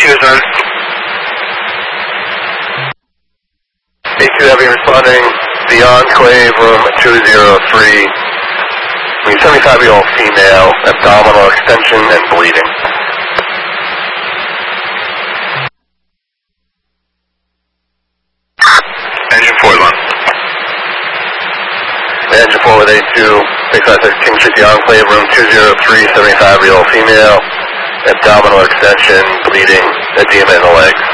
is on. A2 Heavy responding, the Enclave, room 203. 75-year-old female, abdominal extension and bleeding. Engine 4 1. Engine 4 with A2, 656 King Street, the Enclave, room 203, 75-year-old female, abdominal extension, bleeding, edema in the legs.